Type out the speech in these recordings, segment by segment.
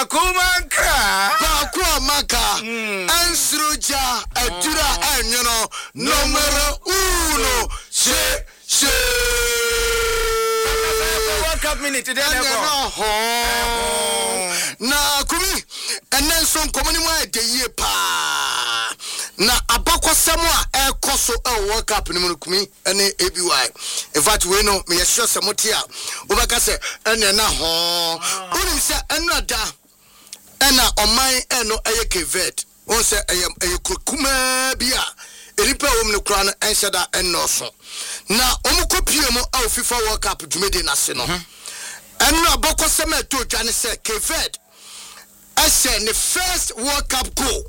Bakumanka. Bakuamaka. Ansruja Adura Anyono numero uno. She. World Cup minute today. Na kumi and then some community de ye pa na abakwa samwa e koso e World Cup ni kumi ene ABY in fact we know me sure samotia obaka se ene na ho uni se enada ena oman eno eye kevet on se eye kuma bia eripa wom ne kura no enhyeda ennoso na omukopie mu a FIFA World Cup dwumede na se no eno abakwa sama to dwane se kevet as the first World Cup goal.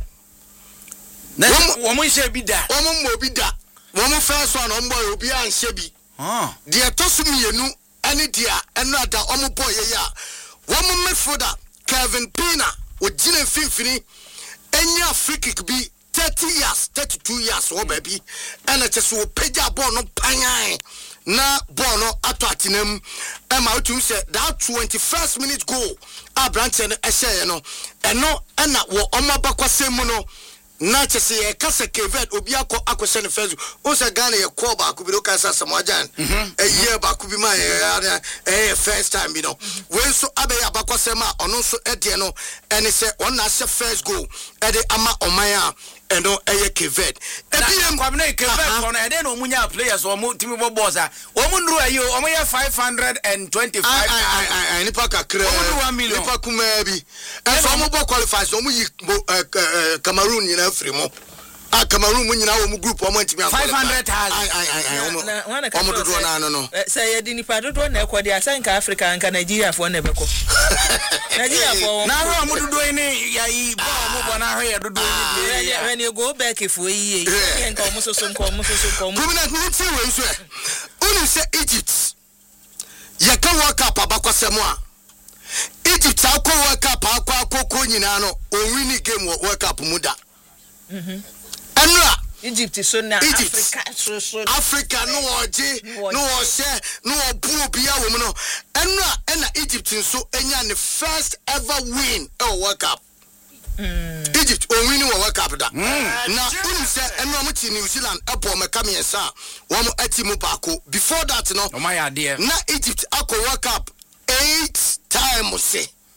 Woman shall be that. Woman will be that. Woman first one on boy will be and shebi. Dear Tosumi, no, any dear, another omo boy, ya. Woman made for that. Kevin Pina with Gin and Finfini. Any Africa could be 30 years, 32 years, oh baby. And I just will pay your bono pangay. Na bono atwatinem ema utu se that 21st minute goal a branche no ehye no eno na wo omabakwa no na chese ye kase kevet obi akose ne fezu o se Ghana ye call ba ku bi do kasa samoajan year ba ku bi ma first time bi no we so abeya abakwa ma ono so ede no ene se on na se first goal ede ama oman a eno eye kevet ebiem kwamne kevet on ede no munya players o mu timi boss a o mu nru ayo o mu ye 525 I nipa kakra nipa kuma bi and so mo qualify so mo yi Cameroon nyina frimo Cameroon mu nyina wo mu group o mo ntimi 500,000 o mo dodo na no say ye di nipa dodo na ekodi asanka Africa anka Nigeria fo na beko Nigeria fo na ro mo dodo ni ya yi ba mo bona ho ye dodo ni when you go back for ye nka mo so Kumina nti we so unu se Egypt ye ka World Cup abakwasemo a Egypt akọ World Cup akọ nyina no o win game World Cup muda anura Egypt so na Africa no oje no ose no obu bia wo no anura Egypt so enya the first ever win World Cup Egypt o win World Cup da na unu se eno mo ti New Zealand epo meka miensa wo mo atimu baako before that no na Egypt akọ World Cup 8 times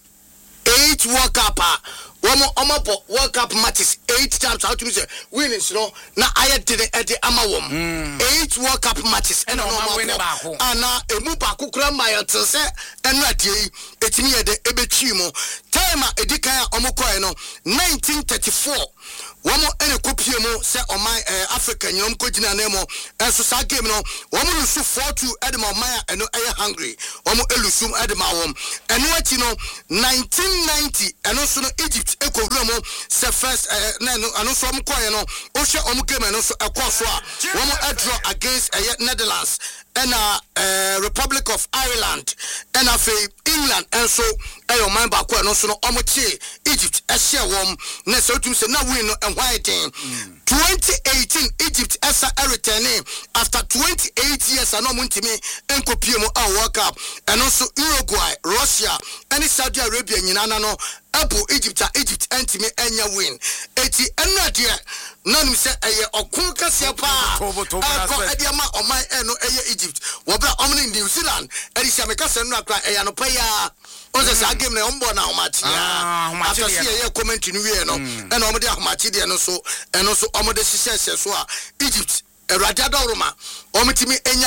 8 World Cup omo World Cup matches 8 times how to say winnings no na aye did ama wom 8 World Cup matches and no win baako ana emu baako kura my tse enu adie etimi ye de ebechi mo time edikan omo koe no 1934 womo ene kopie mo se oman Africa nyom ko gina na mo enso sa game no womo lusu 4-2 edema oman eno eye hungry womo elusum edema wom eno achi no 1990 eno so no Egypt ekowura mo se first na no ano so omo koe no o hwe omo game eno so ekoso a womo draw against Netherlands and Republic of Ireland and England and so ayo man back no so no omoche Egypt ehye wom na so tum se na win no why thing 2018 Egypt esa returning after 28 years and no muntimi enkopie mo a World Cup and also Uruguay Russia and Saudi Arabia nyina no abu Egypt entimi enya win eti enade nanum se eye okun kase pa ko ediama oman eno eye Egypt wobra omni New Zealand edisia mekase no akra eya no pa ya onse sa game na ombo na homachi after see eye comment ni wie no ena omde homachi de no so eno so omde hihye so a Egypt erade adoroma omtimi enya